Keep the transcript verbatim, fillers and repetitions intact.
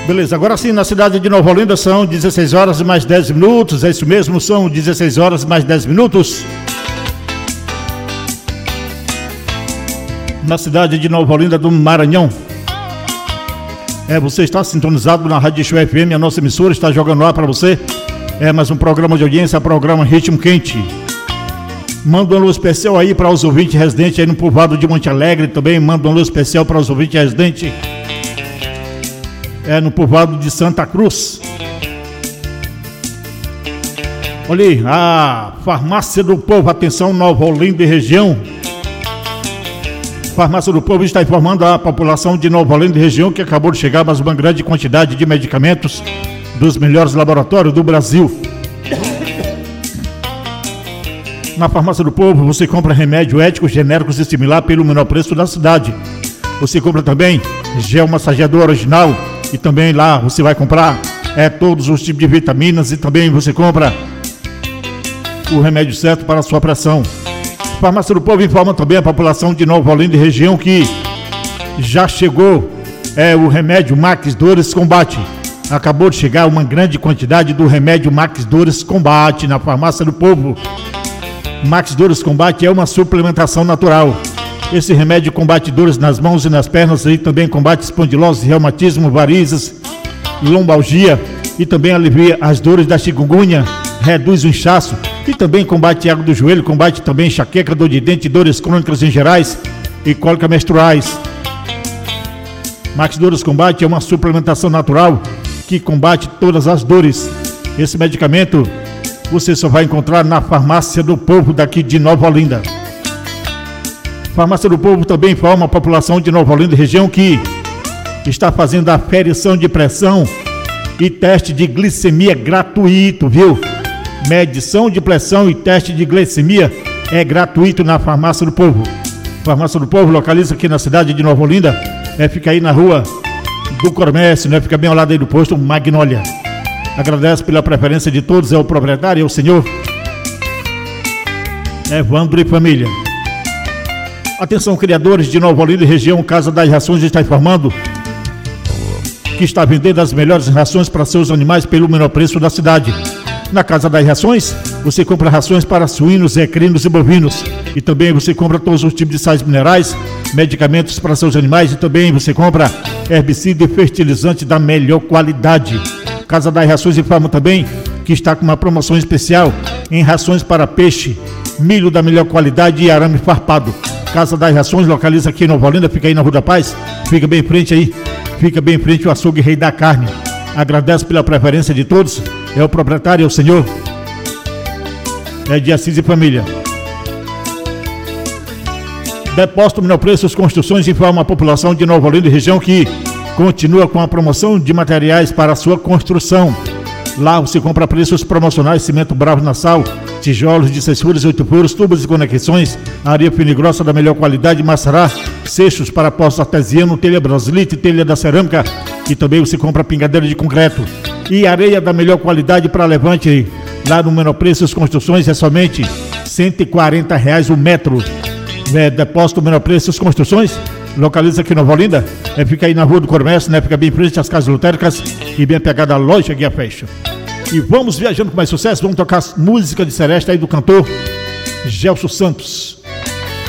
Beleza, agora sim, na cidade de Nova Olinda são dezesseis horas e mais dez minutos, é isso mesmo, são dezesseis horas e mais dez minutos. Na cidade de Nova Olinda do Maranhão. É, você está sintonizado na Rádio Show F M, a nossa emissora está jogando lá para você. É mais um programa de audiência, programa Ritmo Quente. Manda um alô especial aí para os ouvintes residentes aí no povoado de Monte Alegre também. Manda um alô especial para os ouvintes residentes é, no povoado de Santa Cruz. Olha aí, a Farmácia do Povo, atenção, Nova Olinda e região. Farmácia do Povo está informando a população de Nova Olinda e região que acabou de chegar mais uma grande quantidade de medicamentos dos melhores laboratórios do Brasil. Na Farmácia do Povo você compra remédio ético, genéricos e similar pelo menor preço da cidade. Você compra também gel massageador original e também lá você vai comprar é, todos os tipos de vitaminas e também você compra o remédio certo para a sua pressão. Farmácia do Povo informa também a população de Nova Olinda e região que já chegou é, o remédio Max Dores Combate. Acabou de chegar uma grande quantidade do remédio Max Dores Combate na Farmácia do Povo. Max Dores Combate é uma suplementação natural. Esse remédio combate dores nas mãos e nas pernas e também combate espondilose, reumatismo, varizes, lombalgia e também alivia as dores da chikungunya, reduz o inchaço e também combate água do joelho, combate também enxaqueca, dor de dente, dores crônicas em gerais e cólicas menstruais. Max Dores Combate é uma suplementação natural que combate todas as dores. Esse medicamento você só vai encontrar na Farmácia do Povo daqui de Nova Olinda. Farmácia do Povo também informa a população de Nova Olinda e região que está fazendo aferição de pressão e teste de glicemia gratuito, viu? Medição de pressão e teste de glicemia é gratuito na Farmácia do Povo. Farmácia do Povo localiza aqui na cidade de Nova Olinda, é, fica aí na rua do Comércio, né? Fica bem ao lado aí do posto Magnólia. Agradeço pela preferência de todos, é o proprietário, é o senhor Evandro e família. Atenção, criadores de Nova Olinda e região, Casa das Rações está informando que está vendendo as melhores rações para seus animais pelo menor preço da cidade. Na Casa das Rações, você compra rações para suínos, equinos e bovinos. E também você compra todos os tipos de sais minerais, medicamentos para seus animais e também você compra herbicida e fertilizante da melhor qualidade. Casa das Rações informa também que está com uma promoção especial em rações para peixe, milho da melhor qualidade e arame farpado. Casa das Rações localiza aqui em Nova Olinda, fica aí na Rua da Paz, fica bem em frente aí, fica bem em frente o açougue Rei da Carne. Agradeço pela preferência de todos, é o proprietário, é o senhor é de Assis e família. Depósito Menor Preços Construções informa a população de Nova Olinda e região que continua com a promoção de materiais para a sua construção. Lá você compra preços promocionais, cimento Bravo Nassau, tijolos de seis furos e oito furos, tubos e conexões, areia fina e grossa da melhor qualidade, maçará, seixos para postos artesiano, telha brasilite, telha da cerâmica e também você compra pingadeira de concreto. E areia da melhor qualidade para levante, lá no Menor Preços Construções é somente cento e quarenta reais o metro. É, depósito Menor Preços Construções, localiza aqui em Nova Olinda, é, fica aí na Rua do Comércio, né? Fica bem em frente às casas lotéricas e bem pegada a loja Guia Fecha. E vamos viajando com mais sucesso, vamos tocar música de seresta aí do cantor Gelson Santos.